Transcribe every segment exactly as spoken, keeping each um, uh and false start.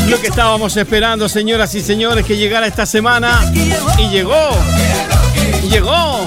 Lo que estábamos esperando, señoras y señores, que llegara esta semana. Y llegó. Y llegó.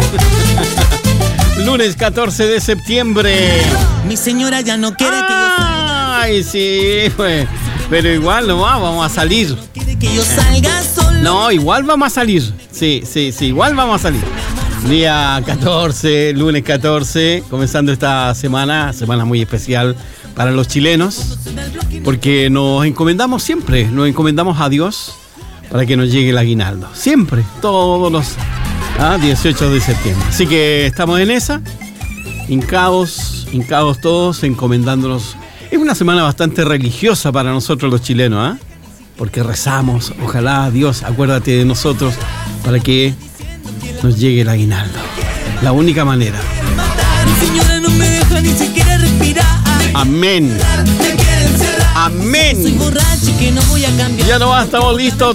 Lunes catorce de septiembre. Mi señora ya no quiere que yo salga. Ay, sí, pues. Pero igual no va, vamos a salir. Quiere que yo salga solo. No, igual vamos a salir. Sí, sí, sí, igual vamos a salir. Día catorce, lunes catorce, comenzando esta semana, semana muy especial para los chilenos, porque nos encomendamos siempre, nos encomendamos a Dios para que nos llegue el aguinaldo. Siempre, todos los ah, dieciocho de septiembre. Así que estamos en esa, hincados, hincados todos, encomendándonos. Es una semana bastante religiosa para nosotros los chilenos, ¿ah? ¿eh? Porque rezamos, ojalá Dios, acuérdate de nosotros para que nos llegue el aguinaldo. La única manera. Mi señora no me deja ni siquiera respirar. Amén. Amén. Soy borracho y que no voy a cambiar. Ya no va, estamos listos.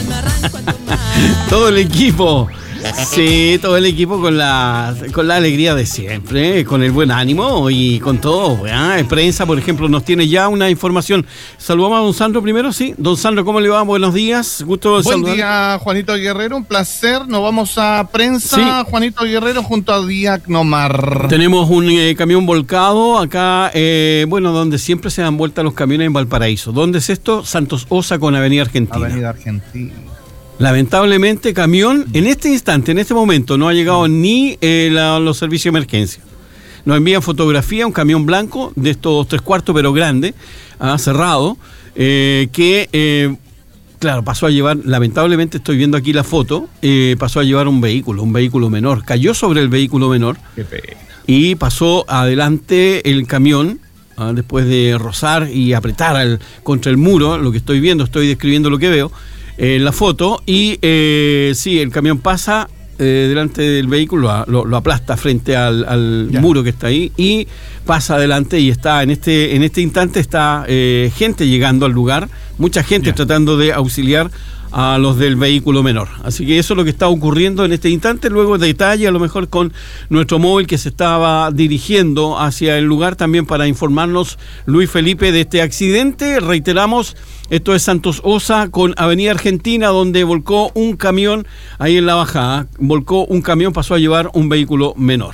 Todo el equipo. Sí, todo el equipo con la con la alegría de siempre, con el buen ánimo y con todo. ¿eh? Prensa, por ejemplo, nos tiene ya una información. Saludamos a don Sandro primero, sí. Don Sandro, ¿cómo le va? Buenos días. Gusto de Buen saludar. día, Juanito Guerrero. Un placer. Nos vamos a prensa, Sí. Juanito Guerrero, junto a Diagnomar. Tenemos un eh, camión volcado acá, eh, bueno, donde siempre se dan vueltas los camiones en Valparaíso. ¿Dónde es esto? Santos Osa con Avenida Argentina. Avenida Argentina. Lamentablemente, camión, en este instante, en este momento, no ha llegado ni eh, la, los servicios de emergencia. Nos envían fotografía, un camión blanco de estos tres cuartos, pero grande, ah, cerrado, eh, que, eh, claro, pasó a llevar, lamentablemente estoy viendo aquí la foto, eh, pasó a llevar un vehículo, un vehículo menor. Cayó sobre el vehículo menor. Qué pena. Y pasó adelante el camión, ah, después de rozar y apretar al, contra el muro, lo que estoy viendo, estoy describiendo lo que veo. En la foto, y eh, sí, el camión pasa eh, delante del vehículo, lo, lo aplasta frente al, al muro que está ahí y pasa adelante, y está en este en este instante está eh, gente llegando al lugar, mucha gente Ya. tratando de auxiliar a los del vehículo menor. Así que eso es lo que está ocurriendo en este instante. Luego detalle a lo mejor con nuestro móvil que se estaba dirigiendo hacia el lugar también para informarnos Luis Felipe de este accidente. Reiteramos, esto es Santos Osa con Avenida Argentina, donde volcó un camión ahí en la bajada. Volcó un camión, pasó a llevar un vehículo menor.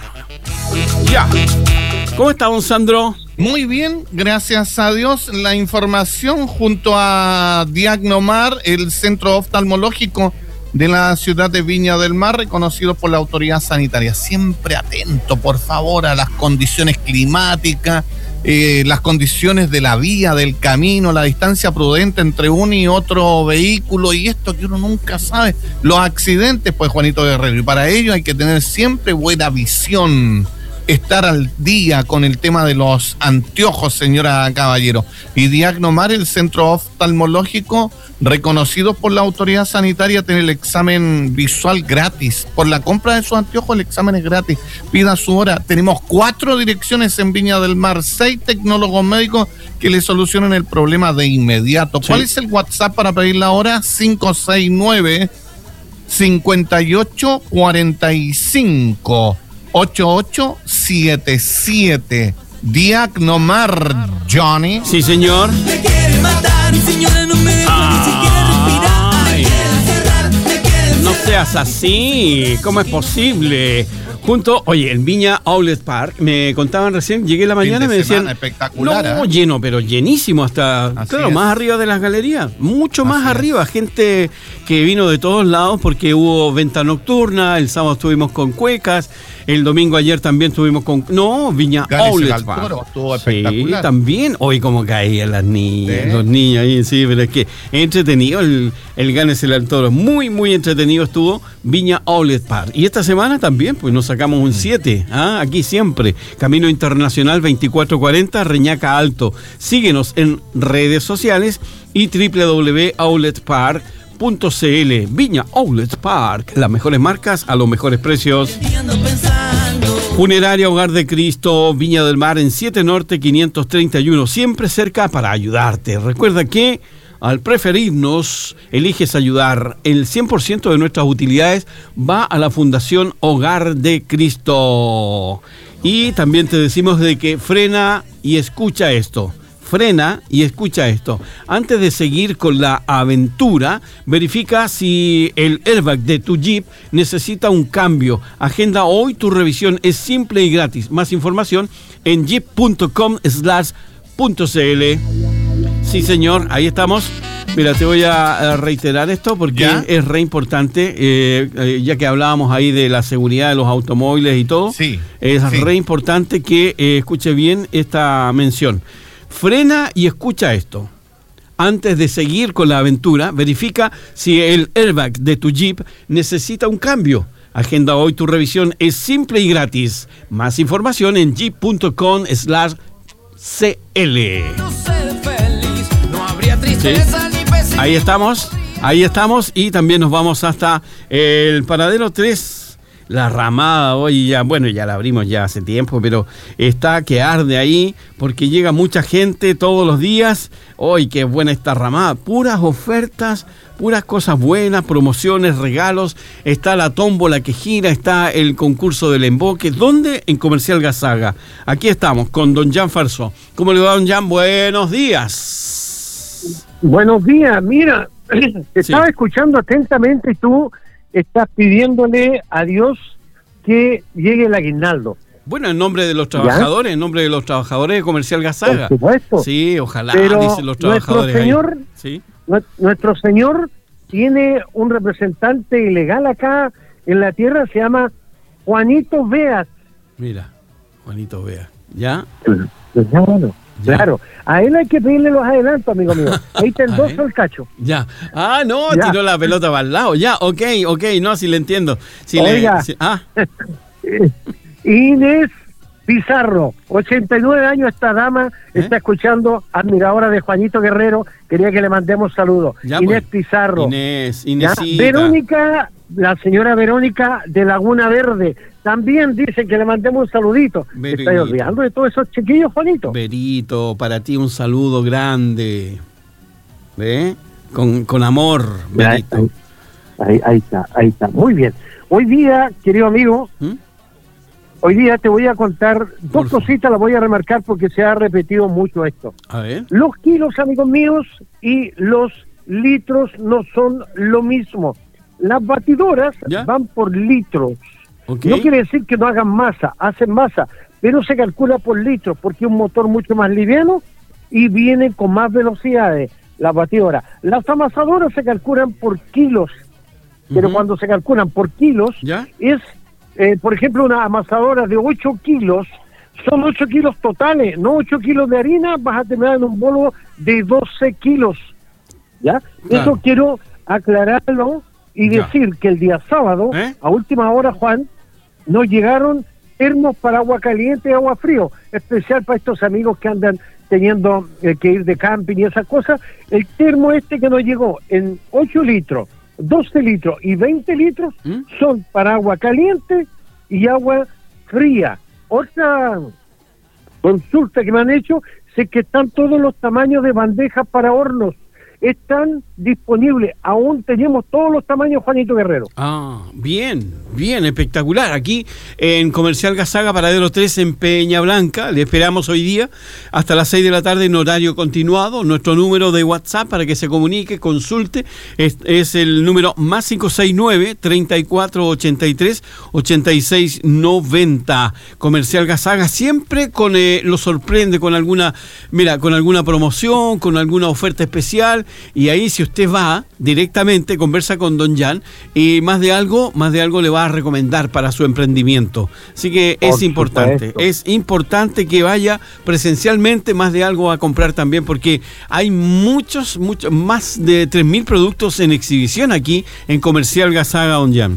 Ya. ¿Cómo está, don Sandro? Muy bien, gracias a Dios. La información junto a Diagnomar, el centro oftalmológico de la ciudad de Viña del Mar, reconocido por la autoridad sanitaria. Siempre atento, por favor, a las condiciones climáticas, eh, las condiciones de la vía, del camino, la distancia prudente entre uno y otro vehículo, y esto que uno nunca sabe, los accidentes, pues, Juanito Guerrero. Y para ello hay que tener siempre buena visión, estar al día con el tema de los anteojos, señora Caballero. Y Diagnomar, el centro oftalmológico reconocido por la autoridad sanitaria, tiene el examen visual gratis. Por la compra de sus anteojos, el examen es gratis. Pida su hora. Tenemos cuatro direcciones en Viña del Mar, seis tecnólogos médicos que le solucionan el problema de inmediato. Sí. ¿Cuál es el WhatsApp para pedir la hora? cinco seis nueve, cinco ocho cuatro cinco ocho ocho siete siete. Diagnomar, Johnny. Sí, señor. Me quiere matar. Mi señora no me deja ni siquiera respirar. Me quiere encerrar. Me quiere No encerrar. seas así, ¿cómo es posible? Junto, oye, en Viña Outlet Park, me contaban recién, llegué en la mañana y me de decían, semana espectacular, no, ¿eh? lleno, pero llenísimo hasta, Así claro, es. más arriba de las galerías, mucho más Así es. arriba, gente que vino de todos lados porque hubo venta nocturna, el sábado estuvimos con cuecas, el domingo ayer también estuvimos con, no, Viña Gánese Outlet al Park. toro, estuvo Sí, espectacular. también, hoy como caían las niñas, Sí. los niños ahí, sí, pero es que entretenido, el, el Gánese al toro, muy, muy entretenido estuvo Viña Outlet Park. Y esta semana también, pues nos sacamos un siete. ¿Ah? Aquí siempre, Camino Internacional veinticuatro cuarenta, Reñaca Alto. Síguenos en redes sociales y doble u doble u doble u punto outlet park punto c l. Viña Outlet Park, las mejores marcas a los mejores precios. Y ando pensando. Funeraria Hogar de Cristo, Viña del Mar, en siete Norte quinientos treinta y uno, siempre cerca para ayudarte. Recuerda que al preferirnos, eliges ayudar. El cien por ciento de nuestras utilidades va a la Fundación Hogar de Cristo. Y también te decimos de que frena y escucha esto. frena y escucha esto. Antes de seguir con la aventura, verifica si el airbag de tu Jeep necesita un cambio. Agenda hoy tu revisión, es simple y gratis. Más información en jeep punto com slash punto c l. Sí, señor, ahí estamos. Mira, te voy a reiterar esto porque ¿ya? es re importante, eh, eh, ya que hablábamos ahí de la seguridad de los automóviles y todo. Sí, es sí. re importante que eh, escuche bien esta mención. Frena y escucha esto. Antes de seguir con la aventura, verifica si el airbag de tu Jeep necesita un cambio. Agenda hoy tu revisión, es simple y gratis. Más información en jeep punto com slash c l. ¿Sí? Ahí estamos, ahí estamos y también nos vamos hasta el paradero tres, la ramada hoy ya, bueno, ya la abrimos ya hace tiempo, pero está que arde ahí porque llega mucha gente todos los días. Hoy qué buena esta ramada, puras ofertas, puras cosas buenas, promociones, regalos, está la tómbola que gira, está el concurso del emboque. ¿Dónde? En Comercial Gazaga. Aquí estamos con don Jan Farso. ¿Cómo le va, don Jan? Buenos días. Buenos días, mira, te sí. estaba escuchando atentamente y tú estás pidiéndole a Dios que llegue el aguinaldo. Bueno, en nombre de los trabajadores, ¿ya? En nombre de los trabajadores de Comercial Gazaga. Por supuesto. Sí, ojalá, pero dicen los trabajadores. Nuestro señor, ahí. ¿Sí? Nuestro señor tiene un representante ilegal acá en la tierra, se llama Juanito Beas. Mira, Juanito Beas, ¿ya? Claro. Ya. Claro, a él hay que pedirle los adelantos, amigo mío. Ahí te endoso el cacho. Ya. Ah, no, ya. Tiró la pelota para el lado. Ya, ok, ok, no, si le entiendo. Si Oiga, le, si, ah. Inés Pizarro, ochenta y nueve años, esta dama ¿Eh? está escuchando, admiradora de Juanito Guerrero, quería que le mandemos saludos. Ya, Inés pues. Pizarro. Inés, Inés. Verónica, la señora Verónica de Laguna Verde, también dice que le mandemos un saludito. Te estoy olvidando de todos esos chiquillos, Juanito. Verito, para ti un saludo grande. ¿Ve? Con, con amor, Verito. Ahí, ahí, ahí está, ahí está. Muy bien. Hoy día, querido amigo, ¿Mm? hoy día te voy a contar dos cositas, las voy a remarcar porque se ha repetido mucho esto. A ver. Los kilos, amigos míos, y los litros no son lo mismo. Las batidoras ¿Ya? van por litros. Okay. No quiere decir que no hagan masa, hacen masa, pero se calcula por litros porque es un motor mucho más liviano y viene con más velocidades, las batidoras. Las amasadoras se calculan por kilos, uh-huh. pero cuando se calculan por kilos, ¿Ya? es, eh, por ejemplo, una amasadora de ocho kilos, son ocho kilos totales, no ocho kilos de harina, vas a terminar en un bolo de doce kilos. ¿Ya? Claro. Eso quiero aclararlo. Y ya. decir que el día sábado, ¿Eh? a última hora, Juan, nos llegaron termos para agua caliente y agua frío, especial para estos amigos que andan teniendo eh, que ir de camping y esas cosas. El termo este que nos llegó en ocho litros, doce litros y veinte litros ¿Mm? son para agua caliente y agua fría. Otra consulta que me han hecho es que están todos los tamaños de bandejas para hornos. Están disponibles, aún tenemos todos los tamaños, Juanito Guerrero. Ah, bien, bien, espectacular. Aquí en Comercial Gazaga, Paradero tres en Peña Blanca, le esperamos hoy día hasta las seis de la tarde en horario continuado. Nuestro número de WhatsApp para que se comunique, consulte, es, es el número más cinco seis nueve, treinta y cuatro ochenta y tres, ochenta y seis noventa. Comercial Gazaga siempre con eh, lo sorprende con alguna, mira, con alguna promoción, con alguna oferta especial. Y ahí si usted va directamente, conversa con don Jan y más de algo, más de algo le va a recomendar para su emprendimiento. Así que es Por importante, supuesto. es importante que vaya presencialmente, más de algo a comprar también, porque hay muchos, muchos, más de tres mil productos en exhibición aquí en Comercial Gazaga, don Jan.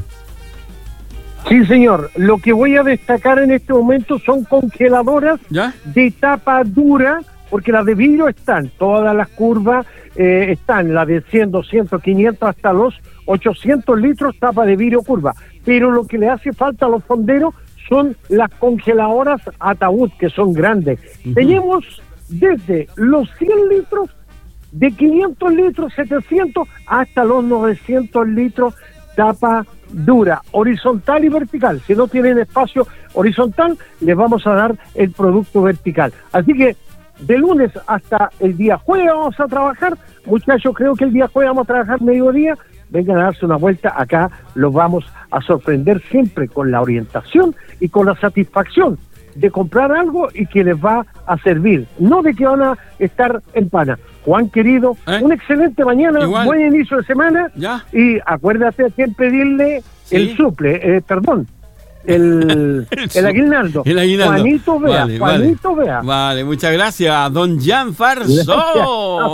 Sí, señor. Lo que voy a destacar en este momento son congeladoras ¿Ya? de tapa dura, porque las de vidrio están, todas las curvas eh, están, las de cien, doscientos, quinientos hasta los ochocientos litros tapa de vidrio curva, pero lo que le hace falta a los fonderos son las congeladoras ataúd, que son grandes. Uh-huh. Tenemos desde los cien litros, de quinientos litros, setecientos, hasta los novecientos litros tapa dura, horizontal y vertical. Si no tienen espacio horizontal, les vamos a dar el producto vertical. Así que de lunes hasta el día jueves vamos a trabajar. Muchachos, creo que el día jueves vamos a trabajar mediodía. Vengan a darse una vuelta, acá los vamos a sorprender siempre con la orientación y con la satisfacción de comprar algo y que les va a servir, no de que van a estar en pana. Juan querido, ¿Eh? una excelente mañana, Igual. buen inicio de semana, ¿Ya? Y acuérdate de pedirle ¿Sí? el suple, eh, perdón, el, el, el aguinaldo. El aguinaldo. Juanito Vea, vale, Juanito vale. Vea. Vale, muchas gracias, don Jan Farso.